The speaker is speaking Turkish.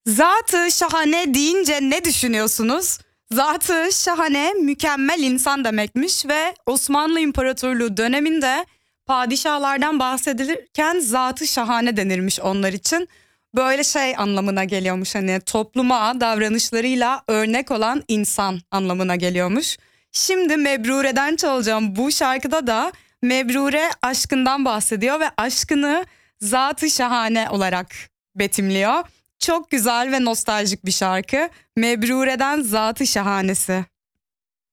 Zatı şahane deyince ne düşünüyorsunuz? Zatı şahane mükemmel insan demekmiş ve Osmanlı İmparatorluğu döneminde padişahlardan bahsedilirken zatı şahane denirmiş onlar için. Böyle şey anlamına geliyormuş, hani topluma davranışlarıyla örnek olan insan anlamına geliyormuş. Şimdi Mebrure'den çalacağım bu şarkıda da Mebrure aşkından bahsediyor ve aşkını zatı şahane olarak betimliyor. Çok güzel ve nostaljik bir şarkı. Mebrure'den Zatı Şahanesi.